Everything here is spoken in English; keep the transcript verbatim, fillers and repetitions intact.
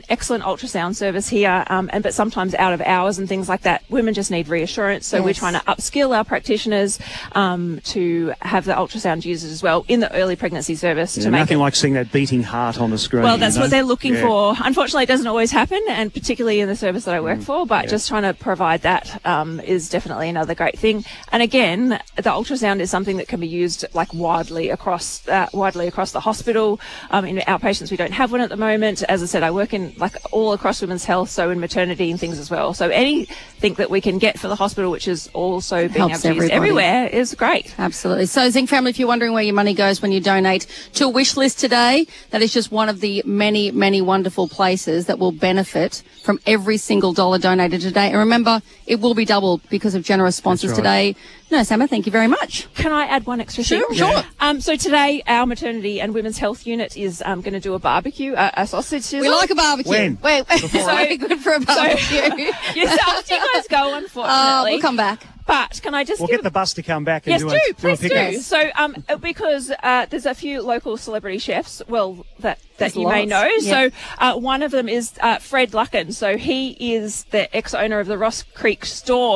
excellent ultrasound service here, um, and but sometimes out of hours and things like that, women just need reassurance. So Yes. we're trying to upskill our practitioners um, to have the ultrasound users as well in the early pregnancy service Yeah, to make nothing it. like seeing that beating heart on the screen. Well, that's you know? what they're looking Yeah. for. Unfortunately, it doesn't always happen, and particularly in the service that I work for, but yeah. just trying to provide that um, is definitely another great thing. And again, the ultrasound is something that can be used like widely across uh, widely across the hospital. Um, in outpatients, we don't have one at the moment. As I said, I work in like all across women's health, so in maternity and things as well. So anything that we can get for the hospital, which is also being Helps able to use everybody. everywhere, is great. Absolutely. So, Zinc family, if you're wondering where your money goes when you donate to a wish list today, that is just one of the many, many wonderful places that will benefit from every single dollar donated today. And remember, it will be doubled because of generous sponsors That's right. today. No, Samma, thank you very much. Can I add one extra Sure, thing? sure. Um, so today, our maternity and women's health unit is um, going to do a barbecue, uh, a sausage sizzle. We like a barbecue. When? Wait, wait. Before- So very good for a barbecue. Yes, after you guys go, unfortunately. Oh, we'll come back. But can I just We'll give get the bus to come back and Yes, do, do, a, do a please do. picnic. So, um, uh, because uh, there's a few local celebrity chefs, well, that, that There's you may lots. know. Yep. So, uh, one of them is uh, Fred Lucken. So, he is the ex-owner of the Ross Creek store.